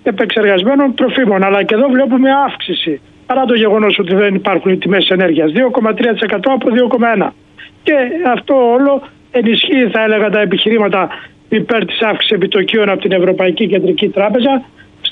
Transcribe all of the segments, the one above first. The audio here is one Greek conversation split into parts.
επεξεργασμένων τροφίμων. Αλλά και εδώ βλέπουμε αύξηση, παρά το γεγονός ότι δεν υπάρχουν οι τιμές ενέργειας, 2,3% από 2,1%. Και αυτό όλο ενισχύει, θα έλεγα, τα επιχειρήματα υπέρ της αύξησης επιτοκίων από την Ευρωπαϊκή Κεντρική Τράπεζα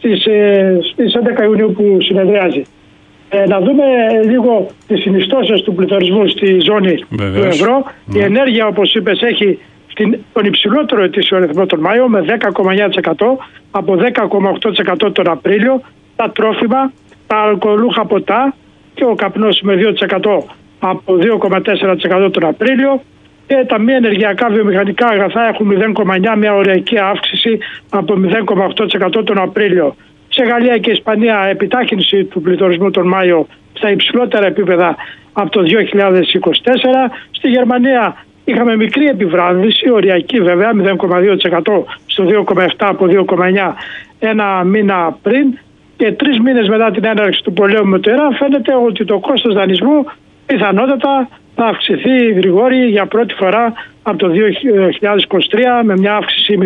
στις 11 Ιουνίου που συνεδριάζει. Να δούμε λίγο τις συνιστώσεις του πληθωρισμού στη ζώνη του ευρώ. Η ενέργεια, όπως είπες, έχει τον υψηλότερο ετήσιο ρυθμό τον Μάιο με 10,9% από 10,8% τον Απρίλιο. Τα τρόφιμα, τα αλκοολούχα ποτά και ο καπνός με 2% από 2,4% τον Απρίλιο. Και τα μη ενεργειακά βιομηχανικά αγαθά έχουν 0,9%, μια ωριακή αύξηση από 0,8% τον Απρίλιο. Σε Γαλλία και Ισπανία επιτάχυνση του πληθωρισμού τον Μάιο στα υψηλότερα επίπεδα από το 2024. Στη Γερμανία είχαμε μικρή επιβράδυνση, οριακή βέβαια, 0,2% στο 2,7% από 2,9% ένα μήνα πριν. Και 3 μήνες μετά την έναρξη του πολέμου με το Ιράν φαίνεται ότι το κόστος δανεισμού πιθανότατα θα αυξηθεί, Γρηγόρη, για πρώτη φορά από το 2023 με μια αύξηση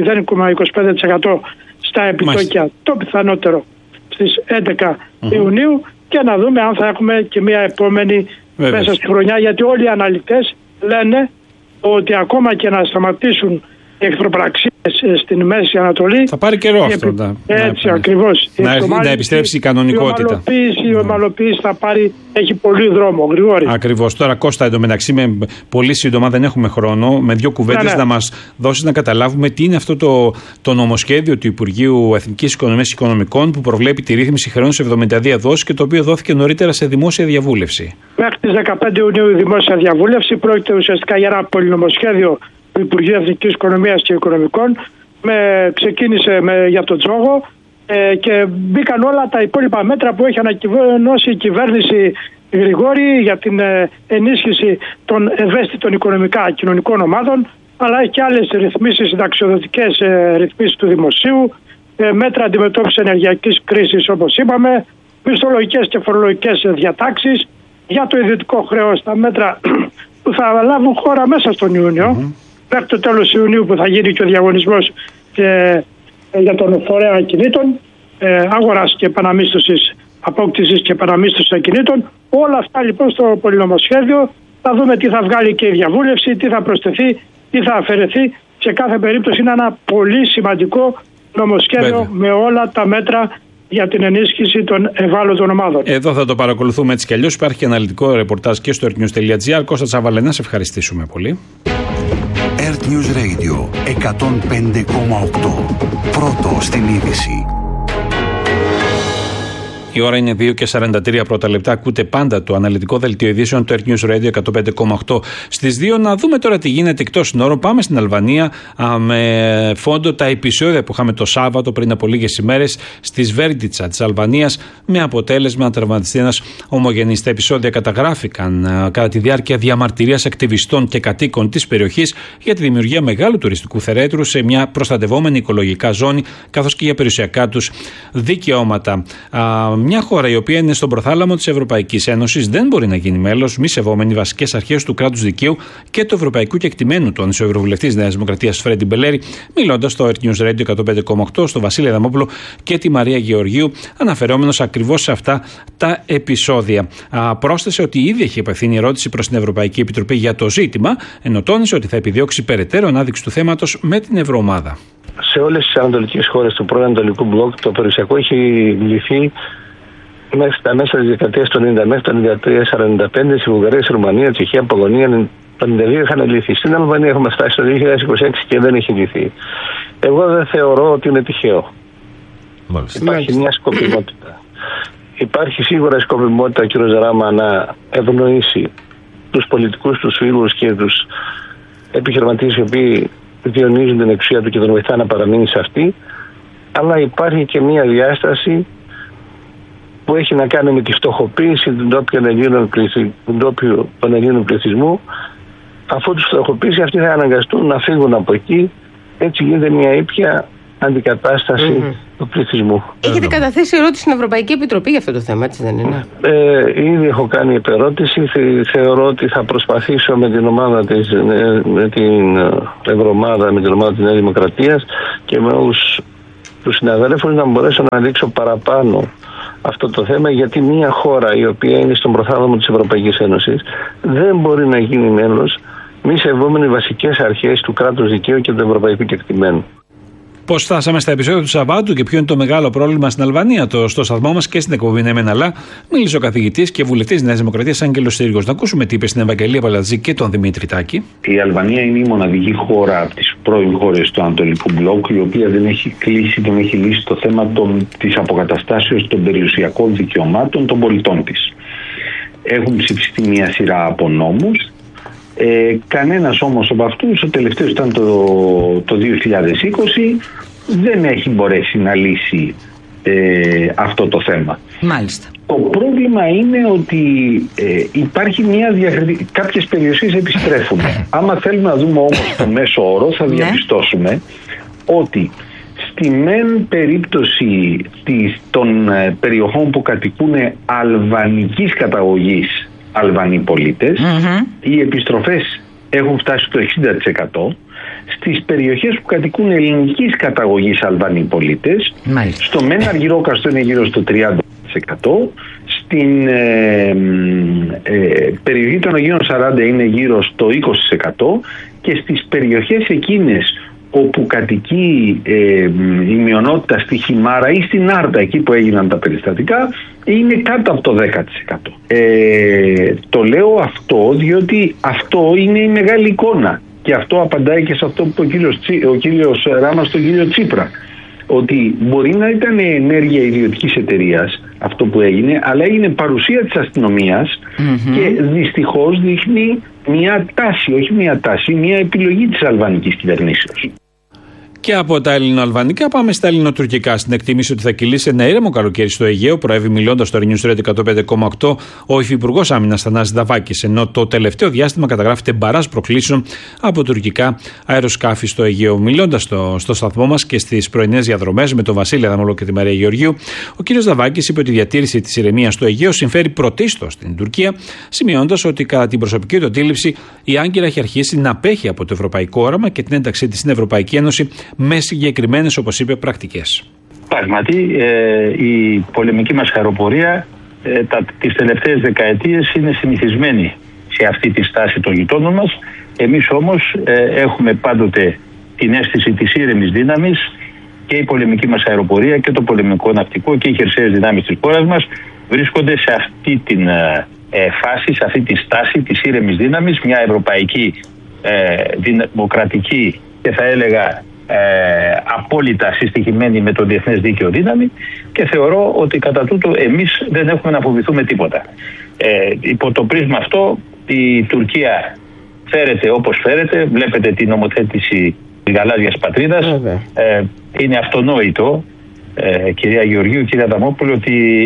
0,25% στα επιτόκια. Το πιθανότερο στις 11 Ιουνίου και να δούμε αν θα έχουμε και μια επόμενη μέσα στη χρονιά, γιατί όλοι οι αναλυτές λένε ότι ακόμα και να σταματήσουν οι εχθροπραξίες στην Μέση Ανατολή, θα πάρει καιρό αυτό. Έτσι ακριβώς. Να επιστρέψει η κανονικότητα. Η ομαλοποίηση θα πάρει, έχει πολύ δρόμο, Γρηγόρη. Ακριβώς. Τώρα, Κώστα, εντωμεταξύ, με πολύ σύντομα, δεν έχουμε χρόνο, με 2 κουβέντες να μας δώσεις να καταλάβουμε τι είναι αυτό το νομοσχέδιο του Υπουργείου Εθνικής Οικονομίας και Οικονομικών που προβλέπει τη ρύθμιση χρεών σε 72 δόσεις και το οποίο δόθηκε νωρίτερα σε δημόσια διαβούλευση. Μέχρι τις 15 Ιουνίου η δημόσια διαβούλευση πρόκειται ουσιαστικά για ένα πολυνομοσχέδιο του Υπουργείου Εθνικής Οικονομίας και Οικονομικών. Ξεκίνησε για τον τζόγο και μπήκαν όλα τα υπόλοιπα μέτρα που έχει ανακοινώσει η κυβέρνηση, Γρηγόρη, για την ενίσχυση των ευαίσθητων οικονομικά κοινωνικών ομάδων, αλλά έχει και άλλες ρυθμίσεις, συνταξιοδοτικές ρυθμίσεις του δημοσίου, μέτρα αντιμετώπισης ενεργειακής κρίσης, όπως είπαμε, μισθολογικές και φορολογικές διατάξεις για το ιδιωτικό χρέος, τα μέτρα που θα λάβουν χώρα μέσα στον Ιούνιο. Μέχρι το τέλος Ιουνίου που θα γίνει και ο διαγωνισμός για τον φορέα ακινήτων, αγοράς και επαναμίσθωσης, απόκτησης και επαναμίσθωσης ακινήτων. Όλα αυτά λοιπόν στο πολυνομοσχέδιο. Θα δούμε τι θα βγάλει και η διαβούλευση, τι θα προσθεθεί, τι θα αφαιρεθεί. Σε κάθε περίπτωση είναι ένα πολύ σημαντικό νομοσχέδιο με όλα τα μέτρα για την ενίσχυση των ευάλωτων ομάδων. Εδώ θα το παρακολουθούμε έτσι κι αλλιώς. Υπάρχει και αναλυτικό ρεπορτάζ και στο earthnews.gr. Κώστα Τσαβαλενά, σε ευχαριστήσουμε πολύ. Earth News Radio 105,8. Πρώτο στην είδηση. Η ώρα είναι 2:43 πρώτα λεπτά. Ακούτε πάντα το αναλυτικό δελτίο ειδήσεων του Earth News Radio 105,8. Στις 2 να δούμε τώρα τι γίνεται εκτός συνόρων. Πάμε στην Αλβανία με φόντο τα επεισόδια που είχαμε το Σάββατο πριν από λίγες ημέρες στη Σβέρντιτσα της Αλβανίας, με αποτέλεσμα να τραυματιστεί ένας ομογενής. Τα επεισόδια καταγράφηκαν κατά τη διάρκεια διαμαρτυρίας ακτιβιστών και κατοίκων της περιοχής για τη δημιουργία μεγάλου τουριστικού θερέτρου σε μια προστατευόμενη οικολογικά ζώνη, καθώς και για περιουσιακά τους δικαιώματα. Μια χώρα η οποία είναι στον προθάλαμο της Ευρωπαϊκής Ένωσης δεν μπορεί να γίνει μέλος μη σεβόμενη βασικές αρχές του κράτους δικαίου και του ευρωπαϊκού κεκτημένου, του Ευρωβουλευτής Νέας Δημοκρατίας Φρέντι Μπελέρη, μιλώντας στο Earth News Radio 105,8 στο Βασίλη Αδαμόπουλο και τη Μαρία Γεωργίου, αναφερόμενος ακριβώς σε αυτά τα επεισόδια. Πρόσθεσε ότι ήδη έχει απευθύνει ερώτηση προς την Ευρωπαϊκή Επιτροπή για το ζήτημα, ενώ τόνισε ότι θα επιδιώξει περαιτέρω ανάδειξη του θέματος με την Ευρωομάδα. Σε όλες τις ανατολικές χώρες του πρώην Ανατολικού Μπλοκ το περιουσιακό έχει λυθεί μέχρι τα μέσα της δεκαετίας του 90, μέχρι το 1943-1945, στη Βουλγαρία, στη Ρουμανία, Τσεχία, Πολωνία, το 1992 είχαν λυθεί. Στην Αλβανία έχουμε φτάσει το 2026 και δεν έχει λυθεί. Εγώ δεν θεωρώ ότι είναι τυχαίο. Υπάρχει μια σκοπιμότητα. Υπάρχει σίγουρα σκοπιμότητα, κ. Ράμα, να ευνοήσει τους πολιτικούς, τους φίλους και τους επιχειρηματίες οι οποίοι διονύζουν την εξουσία του και τον βοηθά να παραμείνει σε αυτή. Αλλά υπάρχει και μια διάσταση που έχει να κάνει με τη φτωχοποίηση των Ελλήνων πληθυσμού. Αφού τους φτωχοποιήσει, αυτοί θα αναγκαστούν να φύγουν από εκεί. Έτσι γίνεται μια ήπια αντικατάσταση του πληθυσμού. Έχετε καταθέσει ερώτηση στην Ευρωπαϊκή Επιτροπή για αυτό το θέμα, έτσι δεν είναι? Ήδη έχω κάνει επερώτηση. Θεωρώ ότι θα προσπαθήσω με την ομάδα με την Ευρωομάδα, με την ομάδα της Νέας Δημοκρατίας και με όλους τους συναδέλφους να μπορέσω να δείξω παραπάνω αυτό το θέμα, γιατί μια χώρα η οποία είναι στον προθάλαμο της Ευρωπαϊκής Ένωσης δεν μπορεί να γίνει μέλος μη σεβόμενη βασικές αρχές του κράτους δικαίου και του ευρωπαϊκού κεκτημένου. Πώς φτάσαμε στα επεισόδια του Σαββάτου και ποιο είναι το μεγάλο πρόβλημα στην Αλβανία, στο σταθμό μας και στην εκπομπή Ναι Μεν Αλλά, μίλησε ο καθηγητής και βουλευτής Νέας Δημοκρατίας Άγγελος Σύριγος. Να ακούσουμε τι είπε στην Ευαγγελία Παλατζή και τον Δημήτρη Τάκη. Η Αλβανία είναι η μοναδική χώρα από τις πρώην χώρες του Ανατολικού Μπλοκ, η οποία δεν έχει λύσει το θέμα της αποκαταστάσεως των περιουσιακών δικαιωμάτων των πολιτών της. Έχουν ψηφιστεί μια σειρά από νόμους. Κανένας όμως από αυτούς, ο τελευταίος ήταν το 2020, δεν έχει μπορέσει να λύσει αυτό το θέμα. Μάλιστα. Το πρόβλημα είναι ότι υπάρχει μια κάποιες περιοχές επιστρέφουν. Άμα θέλουμε να δούμε όμως το μέσο όρο, θα διαπιστώσουμε ότι στη μεν περίπτωση των περιοχών που κατοικούν αλβανικής καταγωγής Αλβανοί πολίτες, οι επιστροφές έχουν φτάσει στο 60%. Στις περιοχές που κατοικούν ελληνικής καταγωγής Αλβανοί πολίτες, στο μεν Αργυρόκαστρο είναι γύρω στο 30%, στην περιοχή των Αγίων 40 είναι γύρω στο 20% και στις περιοχές εκείνες όπου κατοικεί η μειονότητα στη Χιμάρα ή στην Άρτα, εκεί που έγιναν τα περιστατικά, είναι κάτω από το 10%. Το λέω αυτό διότι αυτό είναι η μεγάλη εικόνα και αυτό απαντάει και σε αυτό που είπε ο κύριος Ράμα στον κύριο Τσίπρα, ότι μπορεί να ήταν ενέργεια ιδιωτικής εταιρείας αυτό που έγινε, αλλά έγινε παρουσία της αστυνομίας και δυστυχώς δείχνει μια τάση, όχι μια τάση, μια επιλογή της αλβανικής κυβερνήσεως. Και από τα ελληνοαλβανικά πάμε στα ελληνοτουρκικά. Στην εκτίμηση ότι θα κυλήσει ένα ήρεμο καλοκαίρι στο Αιγαίο, προέβη μιλώντας στο News Radio 105,8 ο Υφυπουργός Άμυνας Θανάσης Δαβάκης, ενώ το τελευταίο διάστημα καταγράφεται μπαράζ προκλήσεων από τουρκικά αεροσκάφη στο Αιγαίο. Μιλώντας στο σταθμό μας και στις πρωινές διαδρομές με τον Βασίλη Αδαμόλο και τη Μαρία Γεωργίου, ο κ. Δαβάκης είπε ότι η διατήρηση της ηρεμίας στο Αιγαίο συμφέρει πρωτίστως στην Τουρκία, σημειώνοντας ότι κατά την προσωπική του αντίληψη η Άγκυρα έχει αρχίσει να απέχει από το ευρωπαϊκό όραμα και την ένταξή της στην Ευρωπαϊκή Ένωση με συγκεκριμένες, όπως είπε, πρακτικές. Πράγματι, η πολεμική μας αεροπορία τις τελευταίες δεκαετίες είναι συνηθισμένη σε αυτή τη στάση των γειτόνων μας. Εμείς όμως έχουμε πάντοτε την αίσθηση της ήρεμης δύναμης και η πολεμική μας αεροπορία και το πολεμικό ναυτικό και οι χερσαίες δυνάμεις της χώρας μας βρίσκονται σε αυτή την φάση, σε αυτή τη στάση της ήρεμης δύναμης, μια ευρωπαϊκή δημοκρατική και θα έλεγα απόλυτα συστοιχημένη με το διεθνές δίκαιο δύναμη, και θεωρώ ότι κατά τούτο εμείς δεν έχουμε να φοβηθούμε τίποτα. Υπό το πρίσμα αυτό η Τουρκία φέρεται όπως φέρεται, βλέπετε την νομοθέτηση της γαλάζιας πατρίδας, είναι αυτονόητο, κυρία Γεωργίου, κυρία Αδαμόπουλο, ότι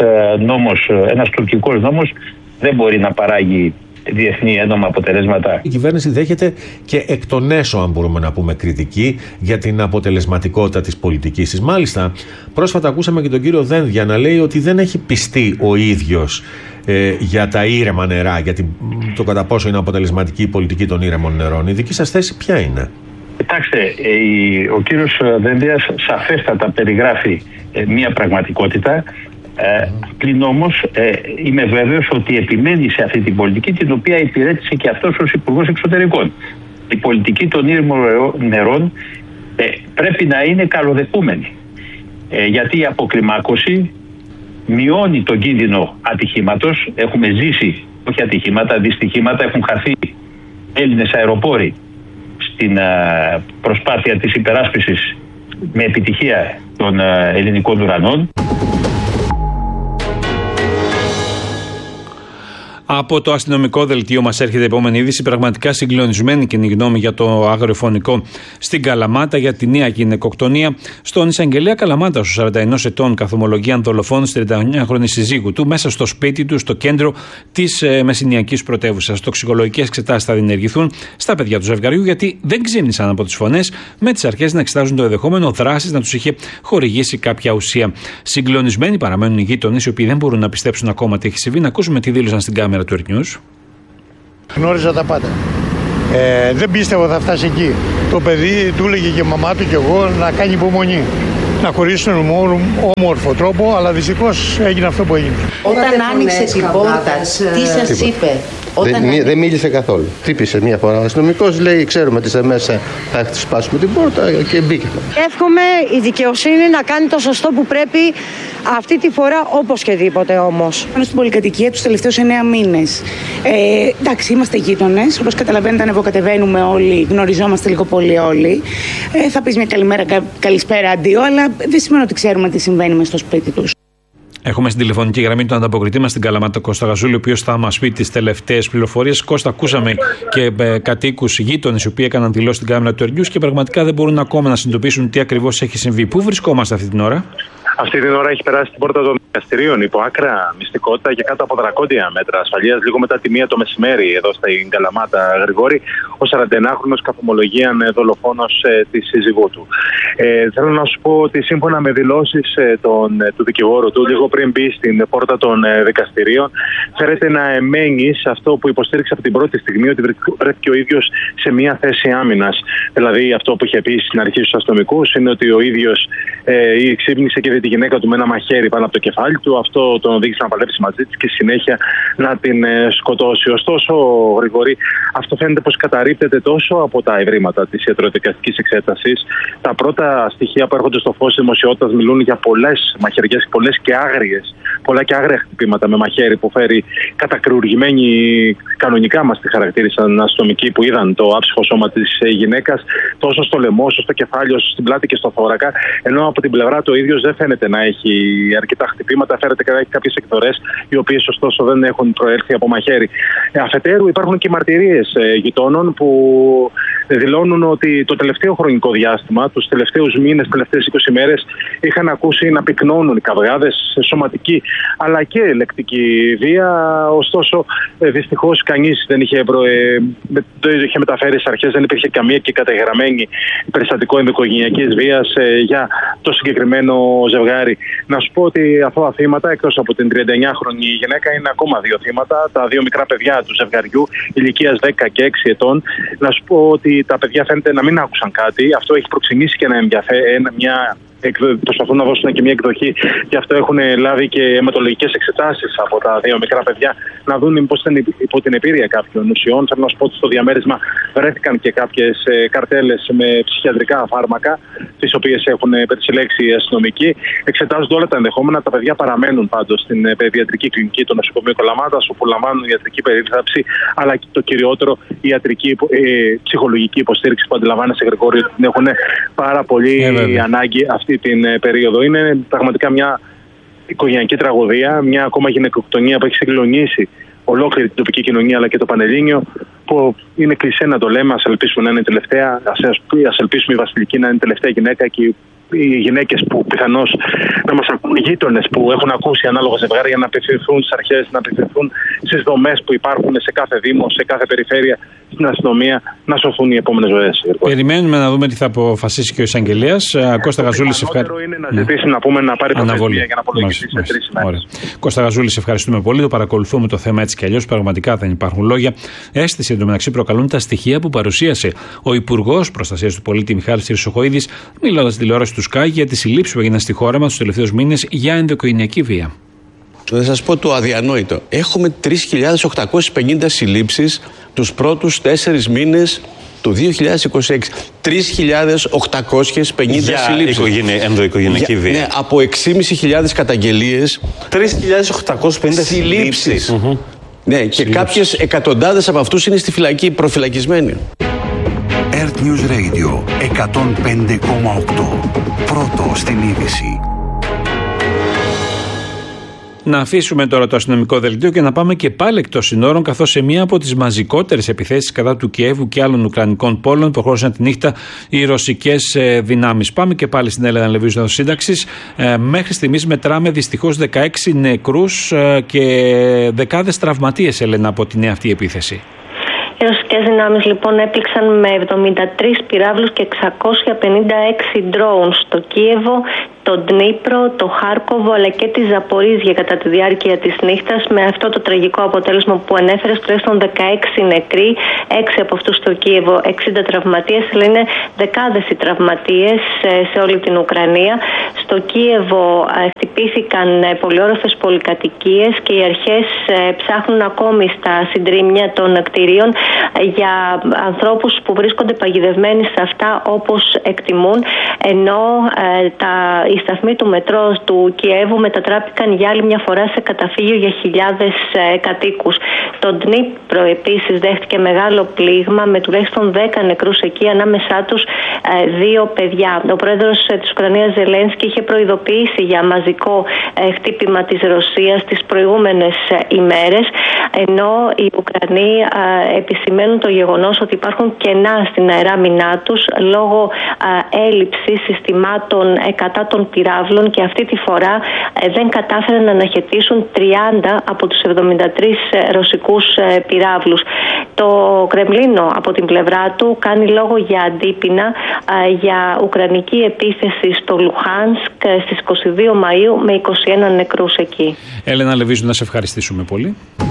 ένας τουρκικός νόμος δεν μπορεί να παράγει διεθνή ένομα αποτελέσματα. Η κυβέρνηση δέχεται και εκ των έσω, αν μπορούμε να πούμε, κριτική για την αποτελεσματικότητα της πολιτικής της. Μάλιστα, πρόσφατα ακούσαμε και τον κύριο Δένδια να λέει ότι δεν έχει πιστεί ο ίδιος για τα ήρεμα νερά, για το κατά πόσο είναι αποτελεσματική η πολιτική των ήρεμων νερών. Η δική σας θέση ποια είναι? Κοιτάξτε, ο κύριος Δένδιας σαφέστατα περιγράφει μία πραγματικότητα. Πλην όμως είμαι βέβαιος ότι επιμένει σε αυτή την πολιτική, την οποία υπηρέτησε και αυτός ως Υπουργός Εξωτερικών. Η πολιτική των ήρεμων νερών πρέπει να είναι καλοδεχούμενη, γιατί η αποκλιμάκωση μειώνει τον κίνδυνο ατυχήματος. Έχουμε ζήσει, όχι ατυχήματα, δυστυχήματα, έχουν χαθεί Έλληνες αεροπόροι στην προσπάθεια της υπεράσπισης με επιτυχία των ελληνικών ουρανών. Από το αστυνομικό δελτίο μας έρχεται η επόμενη είδηση. Πραγματικά συγκλονισμένη κοινή γνώμη για το αγριοφωνικό στην Καλαμάτα, για τη νέα γυναικοκτονία στον εισαγγελέα Καλαμάτα, στους 41 ετών, καθομολογίαν δολοφόνου 39χρονη συζύγου του μέσα στο σπίτι του, στο κέντρο της μεσηνιακής πρωτεύουσας. Τοξικολογικές εξετάσεις θα διενεργηθούν στα παιδιά του ζευγαριού, γιατί δεν ξύπνησαν από τις φωνές, με τις αρχές να εξετάζουν το ενδεχόμενο δράσης να τους είχε χορηγήσει κάποια ουσία. Συγκλονισμένοι παραμένουν οι γείτονες, οι οποίοι δεν μπορούν να πιστέψουν ακόμα τι έχει συμβεί. Να ακούσουμε τι δήλωσαν στην κάμερα του Earth. Γνώριζα τα πάντα. Δεν πίστευα θα φτάσει εκεί. Το παιδί του έλεγε και η μαμά του και εγώ να κάνει υπομονή. να χωρίσουν με όμορφο τρόπο, αλλά δυστυχώς έγινε αυτό που έγινε. Όταν άνοιξε την πόρτα, τι σας είπε? Δεν μίλησε καθόλου. Χτύπησε μία φορά ο αστυνομικός, λέει: ξέρουμε ότι μέσα θα σπάσουμε την πόρτα, και μπήκε. Εύχομαι η δικαιοσύνη να κάνει το σωστό που πρέπει αυτή τη φορά, οπωσδήποτε όμως. Πάνω στην πολυκατοικία τους τελευταίους 9 μήνες. Εντάξει, είμαστε γείτονες. Όπως καταλαβαίνετε, ανεβοκατεβαίνουμε όλοι, γνωριζόμαστε λίγο πολύ όλοι. Θα πεις μια καλημέρα, καλησπέρα, αντίο, αλλά δεν σημαίνει ότι ξέρουμε τι συμβαίνει μες στο σπίτι τους. Έχουμε στην τηλεφωνική γραμμή τον ανταποκριτή μας στην Καλαμάτα, Κώστα Γαζούλη, ο οποίος θα μας πει τις τελευταίες πληροφορίες. Κώστα, ακούσαμε και κατοίκους, γείτονες, οι οποίοι έκαναν δηλώσεις στην κάμερα του Ερνιούς και πραγματικά δεν μπορούν ακόμα να συνειδητοποιήσουν τι ακριβώς έχει συμβεί. Πού βρισκόμαστε αυτή την ώρα? Αυτή την ώρα έχει περάσει την πόρτα των δικαστηρίων υπό άκρα μυστικότητα και κάτω από δρακόντια μέτρα ασφαλείας, λίγο μετά τη 1 το μεσημέρι εδώ στην Καλαμάτα, Γρηγόρη, ο 41χρονος καθομολογίαν δολοφόνος της σύζυγού του. Θέλω να σου πω ότι σύμφωνα με δηλώσεις του δικηγόρου του, λίγο πριν μπει στην πόρτα των δικαστηρίων, φέρεται να εμένει σε αυτό που υποστήριξε από την πρώτη στιγμή, ότι βρέθηκε ο ίδιος σε μια θέση άμυνας. Δηλαδή, αυτό που είχε πει στην αρχή στους αστυνομικούς είναι ότι ο ίδιος ξύπνησε και τη γυναίκα του με ένα μαχαίρι πάνω από το κεφάλι του. Αυτό τον οδήγησε να παλέψει μαζί της και συνέχεια να την σκοτώσει. Ωστόσο, Γρηγόρη, αυτό φαίνεται πως καταρρίπτεται τόσο από τα ευρήματα της ιατροδικαστικής εξέτασης. Τα πρώτα στοιχεία που έρχονται στο φως της δημοσιότητας μιλούν για πολλές μαχαιριές, πολλά και άγρια χτυπήματα με μαχαίρι που φέρει κατακρουργημένη, κανονικά μας τη χαρακτήρισαν αστυνομικοί που είδαν το άψυχο σώμα της γυναίκας, τόσο στο λαιμό, όσο στο κεφάλι, όσο στην πλάτη και στο θώρακα. Ενώ από την πλευρά του ο ίδιος δεν φαίνεται να έχει αρκετά χτυπήματα, φαίνεται και να έχει κάποιες εκδορές, οι οποίες ωστόσο δεν έχουν προέλθει από μαχαίρι. Αφετέρου, υπάρχουν και μαρτυρίες γειτόνων που δηλώνουν ότι το τελευταίο χρονικό διάστημα, τους τελευταίους μήνες, τελευταίες 20 μέρες, είχαν ακούσει να πυκνώνουν οι καυγάδες σε σωματική αλλά και λεκτική βία. Ωστόσο, δυστυχώς κανείς δεν είχε μεταφέρει στις αρχές, δεν υπήρχε καμία και καταγεγραμμένη περιστατικό ενδοοικογενειακής βίας για το συγκεκριμένο ζευγάρι. Να σου πω ότι αυτά τα θύματα, εκτός από την 39χρονη γυναίκα, είναι ακόμα 2 θύματα, τα 2 μικρά παιδιά του ζευγαριού, ηλικίας 10 και 6 ετών. Να σου πω ότι τα παιδιά φαίνεται να μην άκουσαν κάτι. Αυτό έχει προξενήσει και προσπαθούν να δώσουν και μια εκδοχή, γι' αυτό έχουν λάβει και αιματολογικές εξετάσεις από τα 2 μικρά παιδιά, να δουν μήπως ήταν υπό την επίρρεια κάποιων ουσιών. Θέλω να σου πω ότι στο διαμέρισμα βρέθηκαν και κάποιες καρτέλες με ψυχιατρικά φάρμακα, τις οποίες έχουν περισυλλέξει οι αστυνομικοί. Εξετάζονται όλα τα ενδεχόμενα. Τα παιδιά παραμένουν πάντως στην παιδιατρική κλινική του νοσοκομείου Καλαμάτας, όπου λαμβάνουν ιατρική περίθαλψη, αλλά και το κυριότερο, η ψυχολογική υποστήριξη που αντιλαμβάνεσαι, Γρηγόρη, ότι την έχουν πάρα πολύ ανάγκη αυτή την περίοδο. Είναι πραγματικά μια οικογενειακή τραγωδία, μια ακόμα γυναικοκτονία που έχει συγκλονίσει ολόκληρη την τοπική κοινωνία αλλά και το Πανελλήνιο, που είναι κλισέ να το λέμε. Ας ελπίσουμε να είναι η τελευταία, ας ελπίσουμε η Βασιλική να είναι η τελευταία γυναίκα και οι γυναίκες που πιθανώς να μας ακούν, οι γείτονες που έχουν ακούσει ανάλογα ζευγάρια, να απευθυνθούν στις αρχές, να απευθυνθούν στις δομές που υπάρχουν σε κάθε δήμο, σε κάθε περιφέρεια, στην αστυνομία, να σωθούν οι επόμενες ζωές. Περιμένουμε να δούμε τι θα αποφασίσει και ο εισαγγελέας. Κώστα Γαζούλη, σε ευχαριστούμε. Είναι να ζητήσει να πούμε να πάρει προθεσμία για να απολογηθεί σε 3 ημέρες. Κώστα Γαζούλη, σε ευχαριστούμε πολύ. Το παρακολουθούμε το θέμα έτσι κι αλλιώς. Πραγματικά δεν υπάρχουν λόγια. Αίσθηση εντωμεταξύ προκαλούν τα στοιχεία που παρουσίασε ο Υπουργός Προστασίας του Πολίτη Μιχάλης Χρυσοχοΐδης, μιλώντας στη τηλεόραση του Sky για τις συλλήψεις που έγιναν στη χώρα μας τους τελευταίους μήνες για ενδοοικογενειακή βία. Θα σας πω το αδιανόητο. Έχουμε 3.850 συλλήψεις τους πρώτους 4 μήνες του 2026. 3.850 συλλήψεις. Ενδοοικογενειακή βία. Ναι, από 6.500 καταγγελίες. 3.850 συλλήψεις. Ναι, και κάποιες εκατοντάδες από αυτούς είναι στη φυλακή, προφυλακισμένοι. Earth News Radio 105,8. Πρώτο στην είδηση. Να αφήσουμε τώρα το αστυνομικό δελτίο και να πάμε και πάλι εκτός συνόρων, καθώς σε μία από τις μαζικότερες επιθέσεις κατά του Κιέβου και άλλων ουκρανικών πόλων προχώρησαν τη νύχτα οι ρωσικές δυνάμεις. Πάμε και πάλι στην Έλενα Λεβίου στο Σύνταξης. Μέχρι στιγμής μετράμε δυστυχώς 16 νεκρούς και δεκάδες τραυματίες, Έλενα, από την αυτή επίθεση. Οι ρωσικές δυνάμεις λοιπόν έπληξαν με 73 πυράβλους και 656 drones στο Κίεβο το Ντνίπρο, το Χάρκοβο αλλά και τη Ζαπορίζια κατά τη διάρκεια της νύχτας, με αυτό το τραγικό αποτέλεσμα που ανέφερες, τουλάχιστον 16 νεκροί, 6 από αυτούς στο Κίεβο, 60 τραυματίες, αλλά είναι δεκάδες οι τραυματίες σε όλη την Ουκρανία. Στο Κίεβο χτυπήθηκαν πολυόροφες πολυκατοικίες και οι αρχές ψάχνουν ακόμη στα συντρίμμια των κτηρίων για ανθρώπους που βρίσκονται παγιδευμένοι σε αυτά όπως εκτιμούν, ενώ οι σταθμοί του μετρό του Κιέβου μετατράπηκαν για άλλη μια φορά σε καταφύγιο για χιλιάδες κατοίκους. Το Ντνίπρο επίσης δέχτηκε μεγάλο πλήγμα με τουλάχιστον 10 νεκρούς εκεί, ανάμεσά τους 2 παιδιά. Ο πρόεδρος της Ουκρανίας Ζελένσκι είχε προειδοποιήσει για μαζικό χτύπημα της Ρωσίας τις προηγούμενες ημέρες, ενώ οι Ουκρανοί επισημαίνουν το γεγονός ότι υπάρχουν κενά στην αεράμινά τους λόγω έλλειψης συστημάτων κατά των πυράβλων, και αυτή τη φορά δεν κατάφεραν να αναχαιτήσουν 30 από τους 73 ρωσικούς πυράβλους. Το Κρεμλίνο από την πλευρά του κάνει λόγο για αντίπεινα για ουκρανική επίθεση στο Λουχάνσκ στις 22 Μαΐου με 21 νεκρούς εκεί. Έλενα Λεβίζου, να σε ευχαριστήσουμε πολύ.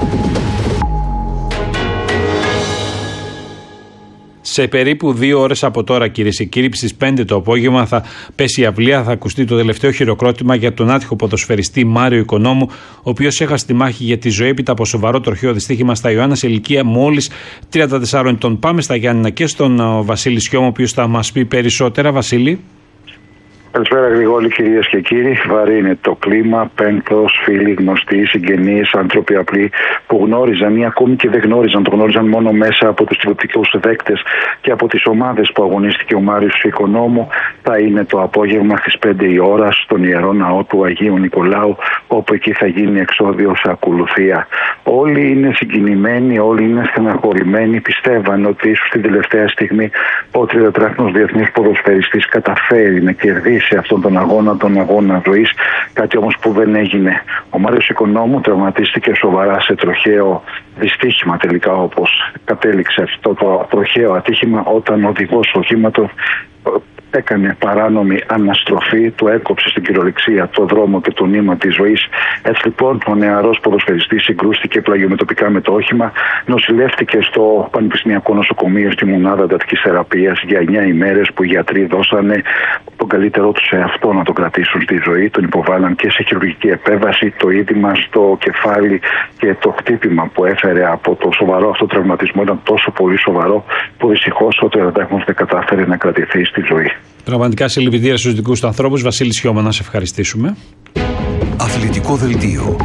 Σε περίπου 2 ώρες από τώρα, κυρίες και κύριοι, στις 5 το απόγευμα θα πέσει η αυλία, θα ακουστεί το τελευταίο χειροκρότημα για τον άτυχο ποδοσφαιριστή Μάριο Οικονόμου, ο οποίος έχασε τη μάχη για τη ζωή έπειτα από σοβαρό τροχαίο δυστύχημα στα Ιωάννα σε ηλικία μόλις 34 ετών. Πάμε στα Γιάννηνα και στον Βασίλη Σιώμο, ο οποίος θα μας πει περισσότερα. Βασίλη. Καλησπέρα, Γρηγόρη, κυρίες και κύριοι. Βαρύ είναι το κλίμα. Πένθος, φίλοι, γνωστοί, συγγενείς, άνθρωποι απλοί που γνώριζαν ή ακόμη και δεν γνώριζαν, το γνώριζαν μόνο μέσα από τους τηλεοπτικούς δέκτες και από τις ομάδες που αγωνίστηκε ο Μάριος Οικονόμου, θα είναι το απόγευμα στις 5 η ώρα στον Ιερό Ναό του Αγίου Νικολάου, όπου εκεί θα γίνει εξώδιος ακολουθία. Όλοι είναι συγκινημένοι, όλοι είναι στεναχωρημένοι. Πιστεύαν ότι ίσως την τελευταία στιγμή ο 33χρονος διεθνής ποδοσφαιριστής καταφέρει να κερδίσει αυτόν τον αγώνα ζωής, κάτι όμως που δεν έγινε. Ο Μάριος Οικονόμου τραυματίστηκε σοβαρά σε τροχαίο δυστύχημα, τελικά όπως κατέληξε αυτό το τροχαίο ατύχημα, όταν ο οδηγός οχήματος έκανε παράνομη αναστροφή, του έκοψε στην κυριολεξία το δρόμο και το νήμα της ζωής. Έτσι λοιπόν ο νεαρός ποδοσφαιριστής συγκρούστηκε πλαγιομετωπικά με το όχημα, νοσηλεύτηκε στο Πανεπιστημιακό Νοσοκομείο στη μονάδα εντατικής θεραπείας για 9 ημέρες, που οι γιατροί δώσανε τον καλύτερό τους σε αυτό να το κρατήσουν στη ζωή. Τον υποβάλαν και σε χειρουργική επέμβαση. Το είδημα στο κεφάλι και το χτύπημα που έφερε από το σοβαρό αυτό τραυματισμό ήταν τόσο πολύ σοβαρό που δυστυχώς ο 30χρονος δεν κατάφερε να κρατηθεί στη ζωή. Πραγματικά συλληπιτήρια στους δικούς του ανθρώπους. Βασίλη Σιώμα, να σε ευχαριστήσουμε. Αθλητικό δελτίο.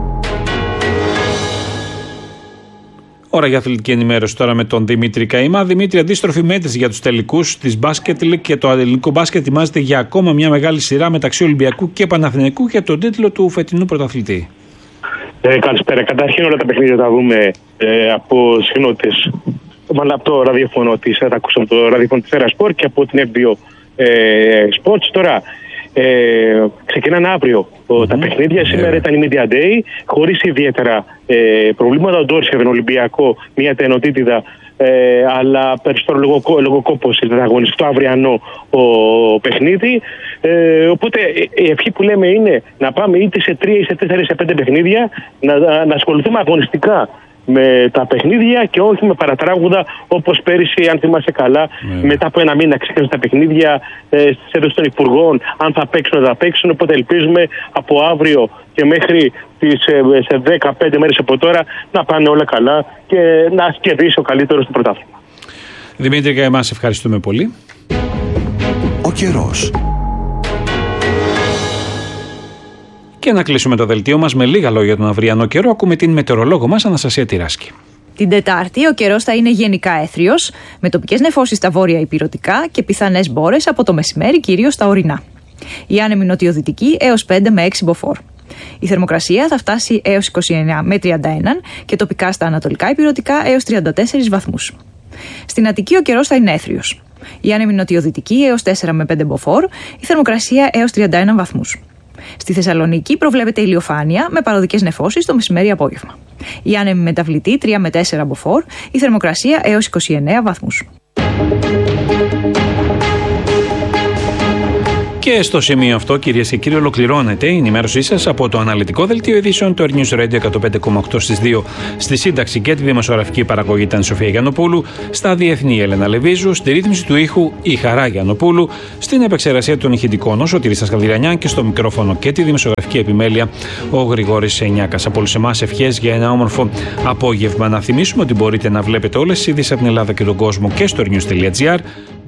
Ώρα για αθλητική ενημέρωση τώρα με τον Δημήτρη Καημά. Δημήτρη, αντίστροφη μέτρηση για τους τελικούς της Basket League, και το ελληνικό μπάσκετ ετοιμάζεται για ακόμα μια μεγάλη σειρά μεταξύ Ολυμπιακού και Παναθηναϊκού για τον τίτλο του φετινού πρωταθλητή. Καλησπέρα. Καταρχήν όλα τα παιχνίδια τα δούμε από συχνότητες. Μάλλον από το ραδιόφωνο της, θα ακούσαμε το ραδιόφωνο της Sport και από την FBO Sports. Τώρα ξεκινάνε αύριο τα παιχνίδια. Σήμερα ήταν η Media Day, χωρίς ιδιαίτερα προβλήματα. Ο Ντόρση έδινε Ολυμπιακό μια τενοτήτιδα, αλλά περισσότερο λόγω κόπωσης δεν θα αγωνιστεί το αυριανό παιχνίδι. Οπότε η ευχή που λέμε είναι να πάμε είτε σε 3 ή σε 4 ή σε 5 παιχνίδια, να ασχοληθούμε αγωνιστικά με τα παιχνίδια και όχι με παρατράγουδα όπως πέρυσι, αν θυμάσαι καλά, μετά από ένα μήνα ξεκίνησαν τα παιχνίδια στις έδρες των υπουργών, αν θα παίξουν, θα παίξουν. Οπότε ελπίζουμε από αύριο και μέχρι σε 15 μέρες από τώρα να πάνε όλα καλά και να κερδίσει ο καλύτερος στο πρωτάθλημα. Δημήτρη, και εμάς ευχαριστούμε πολύ. Ο καιρός. Και να κλείσουμε το δελτίο μας με λίγα λόγια για τον αυριανό καιρό. Ακούμε την μετεωρολόγο μας, Αναστασία Τυράσκη. Την Τετάρτη ο καιρός θα είναι γενικά έθριος, με τοπικές νεφώσεις στα βόρεια υπηρετικά και πιθανές μπόρες από το μεσημέρι κυρίως στα ορεινά. Η άνεμη νοτιοδυτική έως 5 με 6 μποφόρ. Η θερμοκρασία θα φτάσει έως 29 με 31 και τοπικά στα ανατολικά υπηρετικά έως 34 βαθμούς. Στην Αττική ο καιρός θα είναι έθριος. Η άνεμη νοτιοδυτική έως 4 με 5 μποφόρ, η θερμοκρασία έως 31 βαθμούς. Στη Θεσσαλονίκη προβλέπεται ηλιοφάνεια με παροδικές νεφώσεις το μεσημέρι-απόγευμα. Η άνεμη μεταβλητή 3 με 4 μποφόρ, η θερμοκρασία έως 29 βαθμούς. Και στο σημείο αυτό, κυρίες και κύριοι, ολοκληρώνεται η ενημέρωσή σας από το αναλυτικό δελτίο ειδήσεων του News Radio 105,8 στις 2. Στη σύνταξη και τη δημοσιογραφική παραγωγή ήταν η Σοφία Γιαννοπούλου, στα διεθνή η Έλενα Λεβίζου, στη ρύθμιση του ήχου η Χαρά Γιαννοπούλου, στην επεξεργασία των ηχητικών ο Σωτήρης Σκαβδηρανιάν και στο μικρόφωνο και τη δημοσιογραφική επιμέλεια ο Γρηγόρης Σενιάκας. Από όλους εμάς ευχές για ένα όμορφο απόγευμα. Να θυμίσουμε ότι μπορείτε να βλέπετε όλες τις ειδήσεις από την Ελλάδα και τον κόσμο και στο news.gr.